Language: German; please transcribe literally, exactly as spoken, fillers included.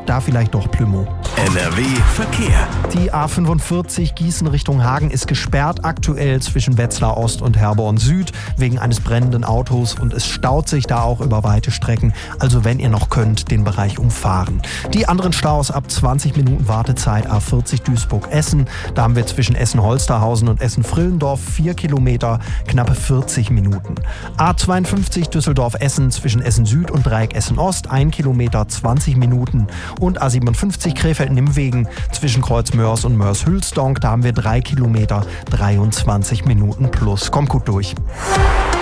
da vielleicht doch Plümo. N R W Verkehr. Die A fünfundvierzig Gießen Richtung Hagen ist gesperrt aktuell zwischen Wetzlar Ost und Herborn Süd wegen eines brennenden Autos und es staut sich da auch über weite Strecken. Also wenn ihr noch könnt, den Bereich umfahren. Die anderen Staus ab zwanzig Minuten Wartezeit A vierzig Duisburg-Essen. Da haben wir zwischen Essen-Holsterhausen und Essen-Frillendorf vier Kilometer, knappe vierzig Minuten. A zweiundfünfzig Düsseldorf-Essen zwischen Essen Süd und Dreieck Essen Ost ein Kilometer, zwanzig Minuten. Und A siebenundfünfzig Krefeld-Nimwegen zwischen Kreuz Mörs und Mörs-Hülsdonk, da haben wir drei Kilometer, dreiundzwanzig Minuten plus. Kommt gut durch.